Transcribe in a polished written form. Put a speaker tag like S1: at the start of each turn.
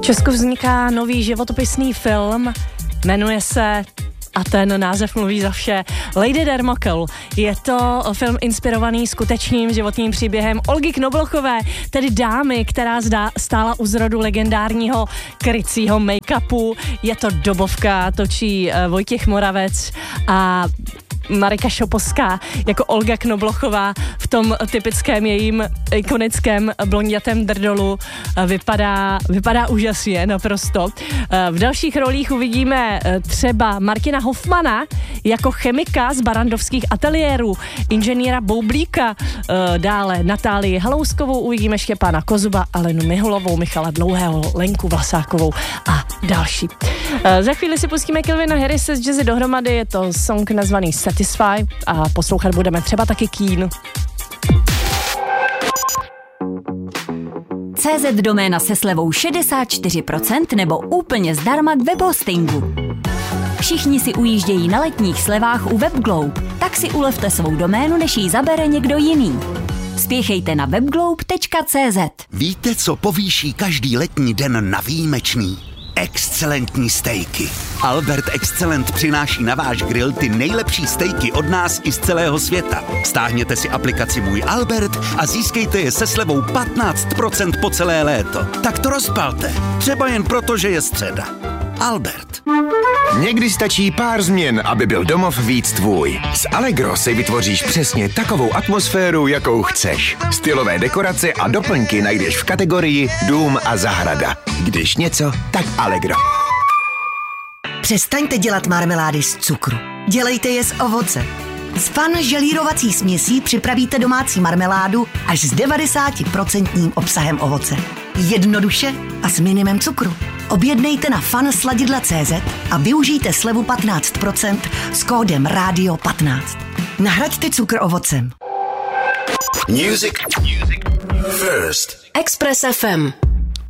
S1: Česku vzniká nový životopisný film, jmenuje se, a ten název mluví za vše, Lady Dermokl. Je to film inspirovaný skutečným životním příběhem Olgy Knoblochové, tedy dámy, která stála u zrodu legendárního krycího make-upu. Je to dobovka, točí Vojtěch Moravec a Marika Šoposká jako Olga Knoblochová v tom typickém jejím ikonickém blondětém drdolu vypadá úžasně naprosto. V dalších rolích uvidíme třeba Martina Hoffmana jako chemika z barandovských ateliérů, inženýra Boublíka, dále Natálii Halouskovou, uvidíme Štěpána Kozuba, Alenu Mihulovou, Michala Dlouhého, Lenku Vlasákovou a další. Za chvíli si pustíme Calvina Harrise z Jazzy dohromady, je to song nazvaný Satisfy a poslouchat budeme třeba taky Keen.
S2: CZ doména se slevou 64% nebo úplně zdarma k webhostingu. Všichni si ujíždějí na letních slevách u WebGlobe, tak si ulevte svou doménu, než ji zabere někdo jiný. Spěchejte na webglobe.cz.
S3: Víte, co povýší každý letní den na výjimečný? Excelentní stejky. Albert Excellent přináší na váš grill ty nejlepší stejky od nás i z celého světa. Stáhněte si aplikaci Můj Albert a získejte je se slevou 15% po celé léto. Tak to rozpalte. Třeba jen proto, že je středa. Albert.
S4: Někdy stačí pár změn, aby byl domov víc tvůj. S Allegro si vytvoříš přesně takovou atmosféru, jakou chceš. Stylové dekorace a doplňky najdeš v kategorii Dům a zahrada. Když něco, tak Allegro.
S5: Přestaňte dělat marmelády z cukru. Dělejte je z ovoce. S Fun želírovací směsí připravíte domácí marmeládu až s 90% obsahem ovoce. Jednoduše a s minimem cukru. Objednejte na funsladidla.cz a využijte slevu 15% s kódem RADIO15. Nahraďte cukr ovocem.
S3: Music first.
S6: Express FM.